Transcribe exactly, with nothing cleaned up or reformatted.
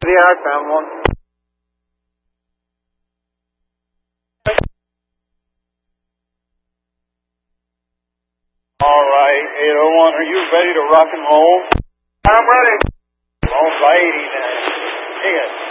Yeah, I found one. All right, eight oh one, are you ready to rock and roll? I'm ready. All righty then. Sing it.